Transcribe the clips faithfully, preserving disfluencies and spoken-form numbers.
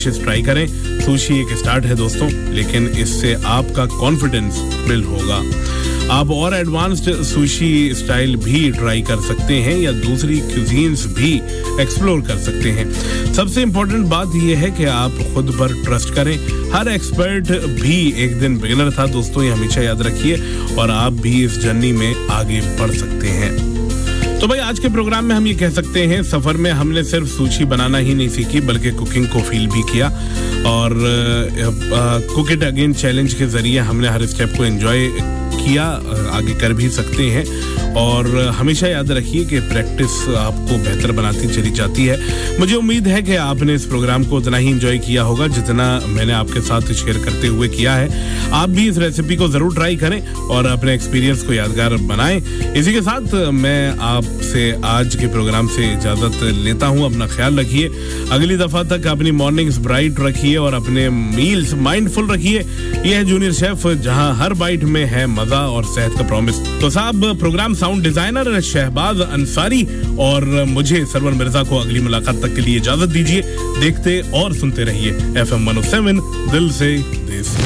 Try करें। Sushi एक start है दोस्तों, लेकिन इससे आपका कॉन्फिडेंस बिल्ड होगा। आप और एडवांस्ड सुशी स्टाइल भी ट्राई कर सकते हैं या दूसरी क्यूजीन्स भी एक्सप्लोर कर सकते हैं। सबसे इम्पोर्टेंट बात यह है कि आप खुद पर ट्रस्ट करें। हर एक्सपर्ट भी एक दिन बिगिनर था दोस्तों, ये हमेशा याद रखिए, और आप भी इस जर्नी में आगे बढ़ सकते हैं। तो भाई आज के प्रोग्राम में हम ये कह सकते हैं, सफर में हमने सिर्फ सुशी बनाना ही नहीं सीखी बल्कि कुकिंग को फील भी किया, और कुक इट अगेन चैलेंज के जरिए हमने हर स्टेप को एंजॉय किया, आगे कर भी सकते हैं। और हमेशा याद रखिए कि प्रैक्टिस आपको बेहतर बनाती चली जाती है। मुझे उम्मीद है कि आपने इस प्रोग्राम को उतना ही एंजॉय किया होगा जितना मैंने आपके साथ शेयर करते हुए किया है। आप भी इस रेसिपी को जरूर ट्राई करें और अपने एक्सपीरियंस को यादगार बनाएं। इसी के साथ मैं आपसे आज के प्रोग्राम से इजाजत लेता हूं। अपना ख्याल रखिए, अगली दफा तक अपनी मॉर्निंग्स ब्राइट रखिए और अपने मील्स माइंडफुल रखिए। यह है जूनियर शेफ, जहां हर बाइट में है मजा और सेहत का प्रॉमिस। तो साहब, programme sound designer Shahbaz Ansari और मुझे सरवर मिर्जा को अगली मुलाकात तक के लिए इजाजत दीजिए। देखते और सुनते रहिए F M one O seven, दिल से देसी।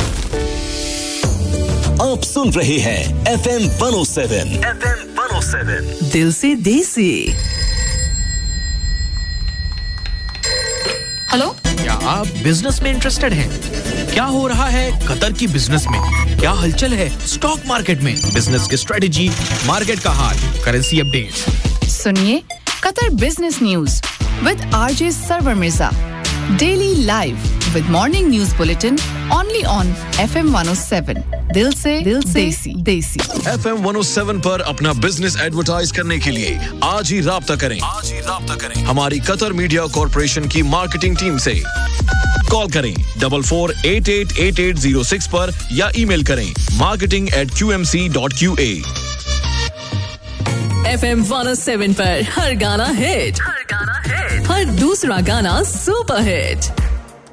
आप सुन रहे हैं F M one O seven, F M one O seven, दिल से देसी। हेलो, क्या आप बिजनेस में इंटरेस्टेड हैं? क्या हो रहा है कतर की बिजनेस में? क्या हलचल है स्टॉक मार्केट में? बिजनेस की स्ट्रेटेजी, मार्केट का हाल, करेंसी अपडेट। सुनिए Qatar business news with RJ server Mirza, daily live with morning news bulletin only on F M one O seven, दिल से दिल देसी देसी। F M one O seven पर अपना बिजनेस एडवर्टाइज करने के लिए आज ही राब्ता करें आज ही राब्ता करें हमारी कतर मीडिया कॉर्पोरेशन की मार्केटिंग टीम से। कॉल करें double four eight eight eight eight zero six पर या ईमेल करें marketing eight Q M C dot Q A. F M one O seven पर हर गाना हिट, हर गाना हिट, हर दूसरा गाना सुपर हिट।